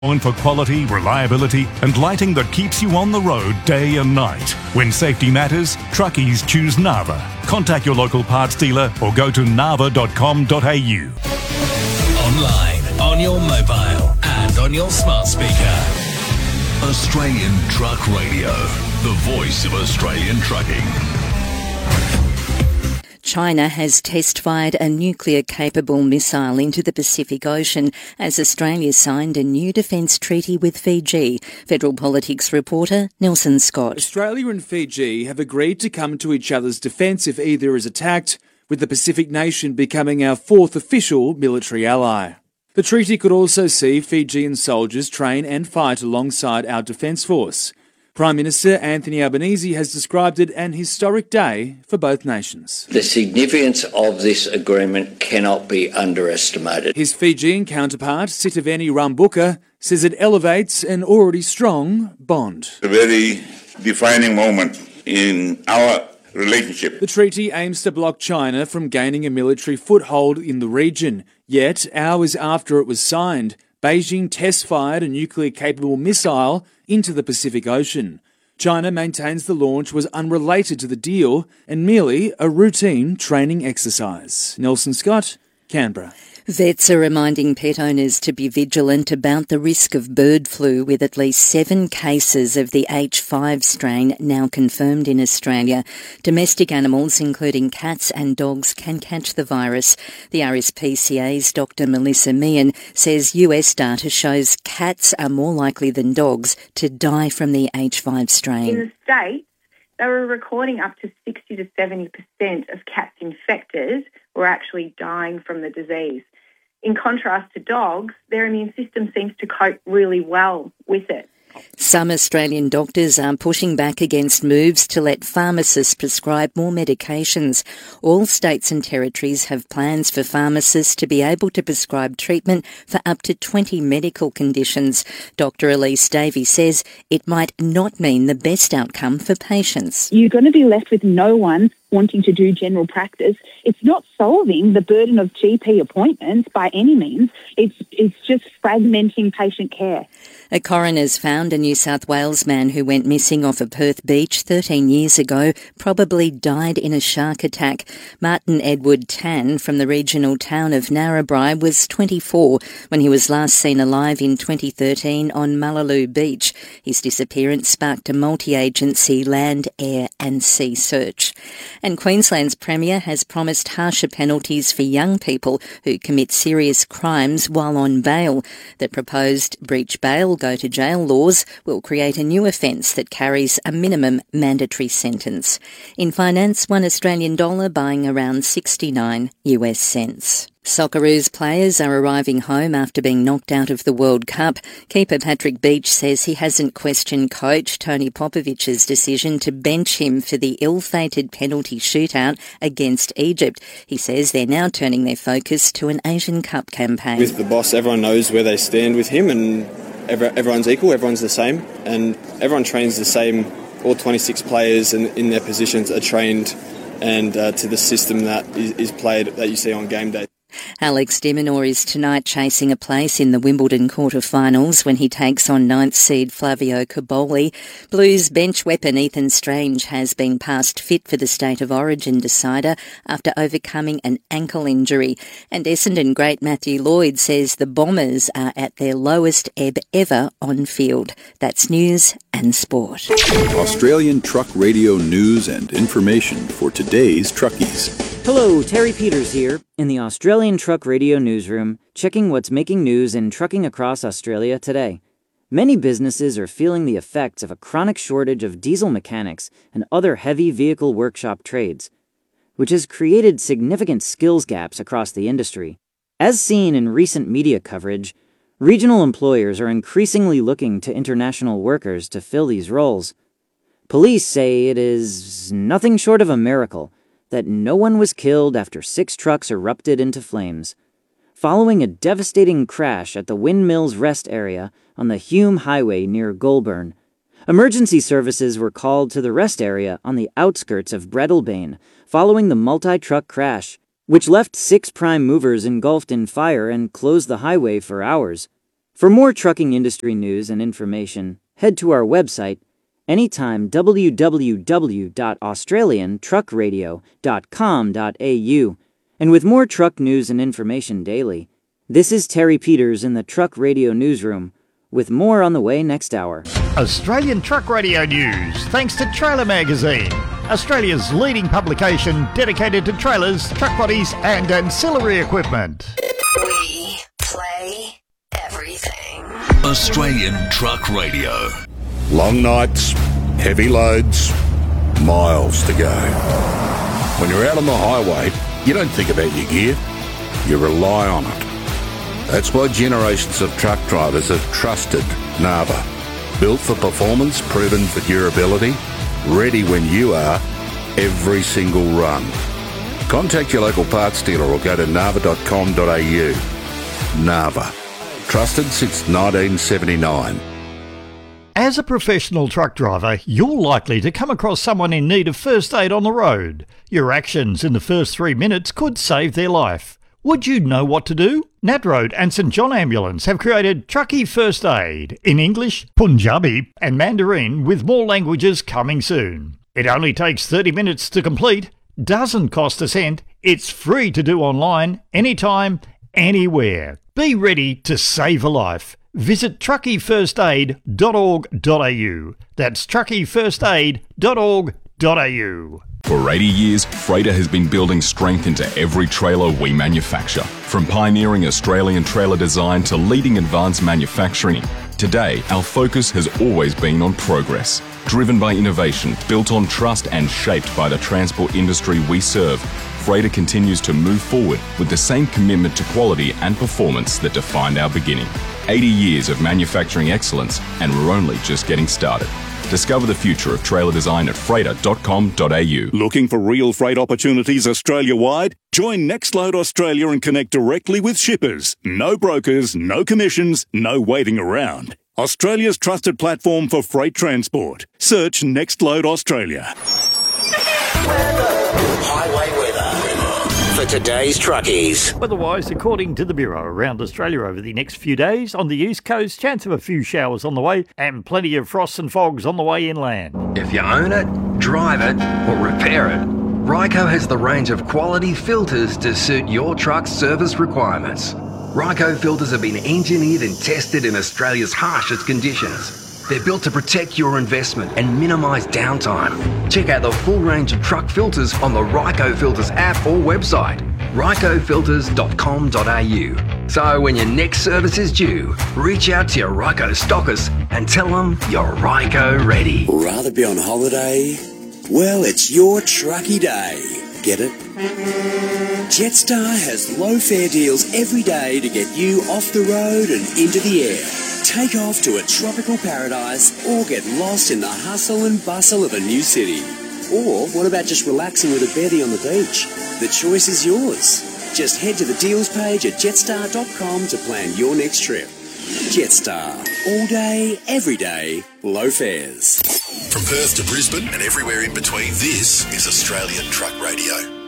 Known for quality, reliability and lighting that keeps you on the road day and night. When safety matters, truckies choose Nava. Contact your local parts dealer or go to nava.com.au. Online, on your mobile and on your smart speaker. Australian Truck Radio, the voice of Australian trucking. China has test-fired a nuclear-capable missile into the Pacific Ocean as Australia signed a new defence treaty with Fiji. Federal Politics reporter Nelson Scott. Australia and Fiji have agreed to come to each other's defence if either is attacked, with the Pacific nation becoming our fourth official military ally. The treaty could also see Fijian soldiers train and fight alongside our defence force. Prime Minister Anthony Albanese has described it an historic day for both nations. The significance of this agreement cannot be underestimated. His Fijian counterpart, Sitiveni Rambuka, says it elevates an already strong bond. A very defining moment in our relationship. The treaty aims to block China from gaining a military foothold in the region. Yet, hours after it was signed, Beijing test-fired a nuclear-capable missile into the Pacific Ocean. China maintains the launch was unrelated to the deal and merely a routine training exercise. Nelson Scott, Canberra. Vets are reminding pet owners to be vigilant about the risk of bird flu, with at least 7 cases of the H5 strain now confirmed in Australia. Domestic animals, including cats and dogs, can catch the virus. The RSPCA's Dr. Melissa Meehan says US data shows cats are more likely than dogs to die from the H5 strain. In the States, they were recording up to 60 to 70% of cats infected were actually dying from the disease. In contrast to dogs, their immune system seems to cope really well with it. Some Australian doctors are pushing back against moves to let pharmacists prescribe more medications. All states and territories have plans for pharmacists to be able to prescribe treatment for up to 20 medical conditions. Dr. Elise Davey says it might not mean the best outcome for patients. You're going to be left with no one wanting to do general practice. It's not solving the burden of GP appointments by any means. It's just fragmenting patient care. A coroner's found a New South Wales man who went missing off a Perth beach 13 years ago probably died in a shark attack. Martin Edward Tan from the regional town of Narrabri was 24 when he was last seen alive in 2013 on Mullaloo Beach. His disappearance sparked a multi-agency land, air and sea search. And Queensland's Premier has promised harsher penalties for young people who commit serious crimes while on bail. The proposed breach bail go to jail laws will create a new offence that carries a minimum mandatory sentence. In finance, $1 Australian buying around 69 US cents. Socceroos players are arriving home after being knocked out of the World Cup. Keeper Patrick Beach says he hasn't questioned coach Tony Popovic's decision to bench him for the ill-fated penalty shootout against Egypt. He says they're now turning their focus to an Asian Cup campaign. With the boss, everyone knows where they stand with him, and everyone's equal, everyone's the same, and everyone trains the same. All 26 players in their positions are trained and to the system that is played that you see on game day. Alex de Minaur is tonight chasing a place in the Wimbledon quarter-finals when he takes on 9th seed Flavio Cobolli. Blues bench weapon Ethan Strange has been passed fit for the State of Origin decider after overcoming an ankle injury. And Essendon great Matthew Lloyd says the Bombers are at their lowest ebb ever on field. That's news and sport. Australian Truck Radio news and information for today's truckies. Hello, Terry Peters here in the Australian Truck Radio newsroom, checking what's making news in trucking across Australia today. Many businesses are feeling the effects of a chronic shortage of diesel mechanics and other heavy vehicle workshop trades, which has created significant skills gaps across the industry. As seen in recent media coverage, regional employers are increasingly looking to international workers to fill these roles. Police say it is nothing short of a miracle that no one was killed after 6 trucks erupted into flames, following a devastating crash at the Windmills Rest area on the Hume Highway near Goulburn. Emergency services were called to the rest area on the outskirts of Breadalbane following the multi-truck crash, which left 6 prime movers engulfed in fire and closed the highway for hours. For more trucking industry news and information, head to our website anytime, www.australiantruckradio.com.au. And with more truck news and information daily, this is Terry Peters in the Truck Radio Newsroom, with more on the way next hour. Australian Truck Radio News, thanks to Trailer Magazine, Australia's leading publication dedicated to trailers, truck bodies and ancillary equipment. We play everything. Australian Truck Radio. Long nights, heavy loads, miles to go. When you're out on the highway, you don't think about your gear, you rely on it. That's why generations of truck drivers have trusted Narva. Built for performance, proven for durability, ready when you are, every single run. Contact your local parts dealer or go to narva.com.au. Narva. Trusted since 1979. As a professional truck driver, you're likely to come across someone in need of first aid on the road. Your actions in the first 3 minutes could save their life. Would you know what to do? Nat Road and St John Ambulance have created Truckee First Aid in English, Punjabi and Mandarin, with more languages coming soon. It only takes 30 minutes to complete, doesn't cost a cent, it's free to do online, anytime, anywhere. Be ready to save a life. Visit truckeefirstaid.org.au. That's truckeefirstaid.org.au. For 80 years, Freighter has been building strength into every trailer we manufacture. From pioneering Australian trailer design to leading advanced manufacturing, today our focus has always been on progress. Driven by innovation, built on trust and shaped by the transport industry we serve, Freighter continues to move forward with the same commitment to quality and performance that defined our beginning. 80 years of manufacturing excellence, and we're only just getting started. Discover the future of trailer design at freighter.com.au. Looking for real freight opportunities Australia-wide? Join Nextload Australia and connect directly with shippers. No brokers, no commissions, no waiting around. Australia's trusted platform for freight transport. Search Nextload Australia. Highway weather for today's truckies. Weather-wise, according to the Bureau, around Australia over the next few days, on the east coast, chance of a few showers on the way, and plenty of frosts and fogs on the way inland. If you own it, drive it, or repair it, Ryco has the range of quality filters to suit your truck's service requirements. Ryco filters have been engineered and tested in Australia's harshest conditions. They're built to protect your investment and minimise downtime. Check out the full range of truck filters on the Ryco Filters app or website, rycofilters.com.au. So when your next service is due, reach out to your Ryco stockist and tell them you're Ryco ready. Rather be on holiday? Well, it's your trucky day. Get it? Jetstar has low fare deals every day to get you off the road and into the air. Take off to a tropical paradise or get lost in the hustle and bustle of a new city. Or what about just relaxing with a beddie on the beach? The choice is yours. Just head to the deals page at jetstar.com to plan your next trip. Jetstar. All day, every day, low fares. From Perth to Brisbane and everywhere in between, this is Australian Truck Radio.